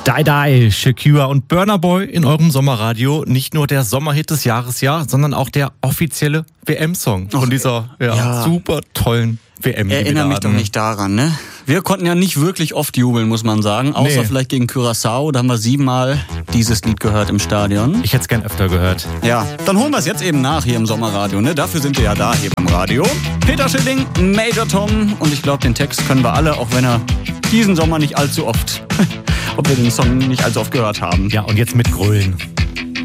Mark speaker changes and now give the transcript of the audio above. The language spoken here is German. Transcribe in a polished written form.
Speaker 1: Die Die, Shakira und Burna Boy in eurem Sommerradio. Nicht nur der Sommerhit des Jahres, ja, sondern auch der offizielle WM-Song von dieser super tollen WM.
Speaker 2: Erinnere mich doch nicht daran, ne? Wir konnten ja nicht wirklich oft jubeln, muss man sagen. Außer vielleicht gegen Curaçao. Da haben wir 7-mal dieses Lied gehört im Stadion.
Speaker 1: Ich hätte es gern öfter gehört.
Speaker 2: Ja, dann holen wir es jetzt eben nach hier im Sommerradio, ne? Dafür sind wir ja da hier beim Radio. Peter Schilling, Major Tom. Und ich glaube, den Text können wir alle, auch wenn er diesen Sommer nicht allzu oft, ob wir den Song nicht allzu oft gehört haben.
Speaker 1: Ja, und jetzt mit Grölen.